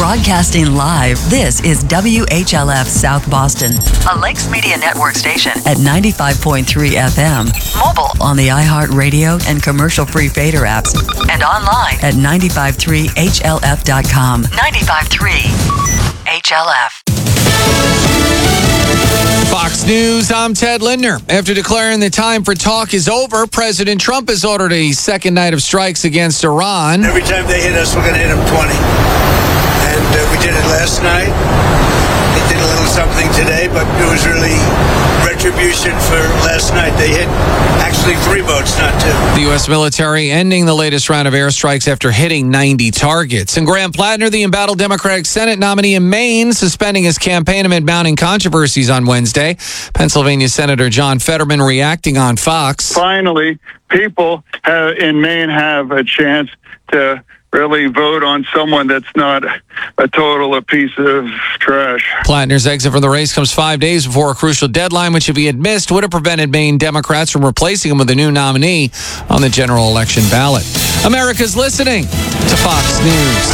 Broadcasting live, this is WHLF South Boston, a Lakes Media Network station at 95.3 FM. Mobile on the iHeartRadio and commercial-free Fader apps, and online at 953HLF.com. 95.3 HLF. Fox News, I'm Ted Lindner. After declaring the time for talk is over, President Trump has ordered a second night of strikes against Iran. Every time they hit us, we're going to hit them 20. And we did it last night. They did a little something today, but it was really retribution for last night. They hit actually 3 boats, not 2. The U.S. military ending the latest round of airstrikes after hitting 90 targets. And Graham Plattner, the embattled Democratic Senate nominee in Maine, suspending his campaign amid mounting controversies on Wednesday. Pennsylvania Senator John Fetterman reacting on Fox. Finally, people in Maine have a chance to really vote on someone that's not a piece of trash. Plattner's exit from the race comes 5 days before a crucial deadline, which if he had missed would have prevented Maine Democrats from replacing him with a new nominee on the general election ballot. America's listening to Fox News.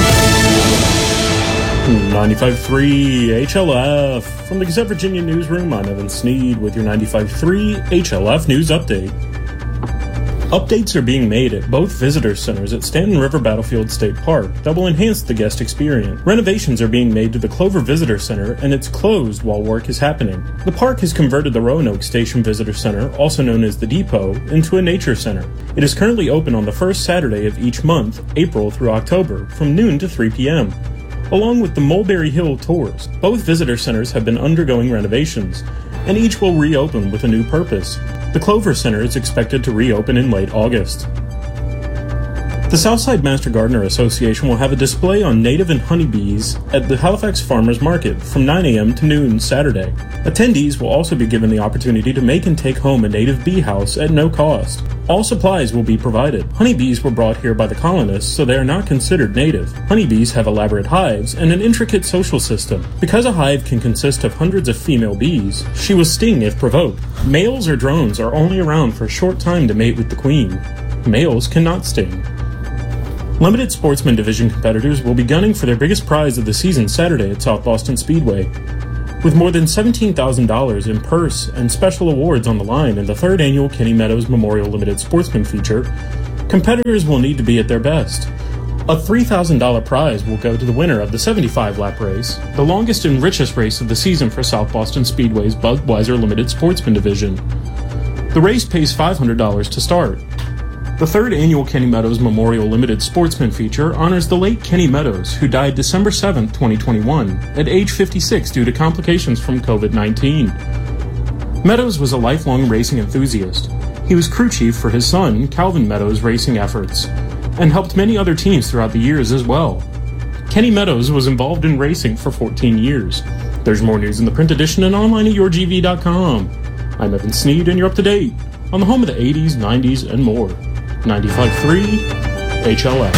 95.3 HLF. From the Gazette Virginia newsroom, I'm Evan Sneed with your 95.3 HLF News Update. Updates are being made at both visitor centers at Stanton River Battlefield State Park that will enhance the guest experience. Renovations are being made to the Clover Visitor Center, and it's closed while work is happening. The park has converted the Roanoke Station Visitor Center, also known as the Depot, into a nature center. It is currently open on the first Saturday of each month, April through October, from noon to 3 p.m. Along with the Mulberry Hill tours, both visitor centers have been undergoing renovations, and each will reopen with a new purpose. The Clover Center is expected to reopen in late August. The Southside Master Gardener Association will have a display on native and honeybees at the Halifax Farmers Market from 9 a.m. to noon Saturday. Attendees will also be given the opportunity to make and take home a native bee house at no cost. All supplies will be provided. Honeybees were brought here by the colonists, so they are not considered native. Honeybees have elaborate hives and an intricate social system. Because a hive can consist of hundreds of female bees, she will sting if provoked. Males or drones are only around for a short time to mate with the queen. Males cannot sting. Limited Sportsman Division competitors will be gunning for their biggest prize of the season Saturday at South Boston Speedway. With more than $17,000 in purse and special awards on the line in the 3rd annual Kenny Meadows Memorial Limited Sportsman feature, competitors will need to be at their best. A $3,000 prize will go to the winner of the 75-lap race, the longest and richest race of the season for South Boston Speedway's Budweiser Limited Sportsman Division. The race pays $500 to start. The 3rd annual Kenny Meadows Memorial Limited Sportsman feature honors the late Kenny Meadows, who died December 7, 2021, at age 56 due to complications from COVID-19. Meadows was a lifelong racing enthusiast. He was crew chief for his son, Calvin Meadows' racing efforts, and helped many other teams throughout the years as well. Kenny Meadows was involved in racing for 14 years. There's more news in the print edition and online at yourgv.com. I'm Evan Sneed, and you're up to date on the home of the 80s, 90s, and more. 95.3 HLF.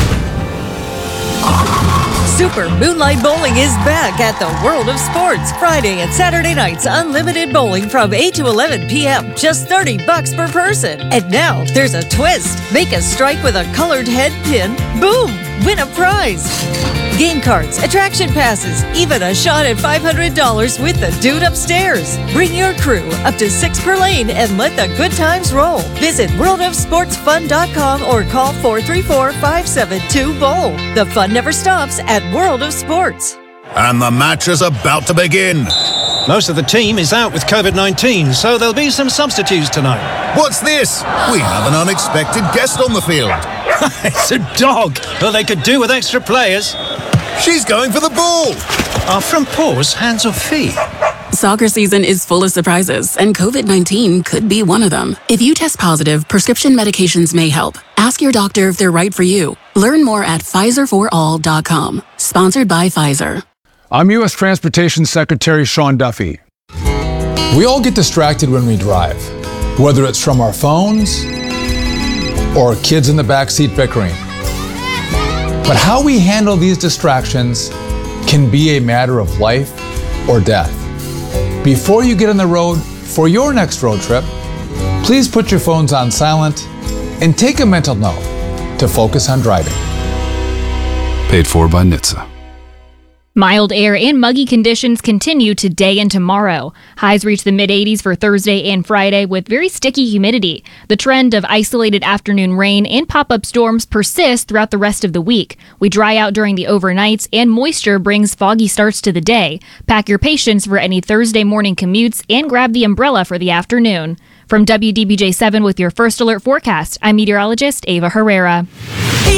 Super Moonlight Bowling is back at the World of Sports. Friday and Saturday nights, unlimited bowling from 8 to 11 p.m. Just $30 per person. And now there's a twist. Make a strike with a colored head pin. Boom! Win a prize. Game cards, attraction passes, even a shot at $500 with the dude upstairs. Bring your crew up to 6 per lane and let the good times roll. Visit worldofsportsfun.com or call 434-572-BOWL. The fun never stops at World of Sports. And the match is about to begin. Most of the team is out with COVID-19, so there'll be some substitutes tonight. What's this? We have an unexpected guest on the field. It's a dog, but they could do with extra players. She's going for the ball. Are front paws hands or feet? Soccer season is full of surprises, and COVID-19 could be one of them. If you test positive, prescription medications may help. Ask your doctor if they're right for you. Learn more at PfizerForAll.com. Sponsored by Pfizer. I'm U.S. Transportation Secretary Sean Duffy. We all get distracted when we drive, whether it's from our phones or kids in the backseat bickering. But how we handle these distractions can be a matter of life or death. Before you get on the road for your next road trip, please put your phones on silent and take a mental note to focus on driving. Paid for by NHTSA. Mild air and muggy conditions continue today and tomorrow. Highs reach the mid-80s for Thursday and Friday with very sticky humidity. The trend of isolated afternoon rain and pop-up storms persists throughout the rest of the week. We dry out during the overnights and moisture brings foggy starts to the day. Pack your patience for any Thursday morning commutes and grab the umbrella for the afternoon. From WDBJ 7 with your First Alert forecast, I'm meteorologist Ava Herrera.